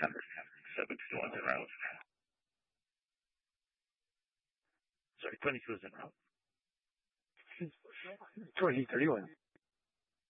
7 to 1 in round. Sorry, 22 is in round. 20, 31.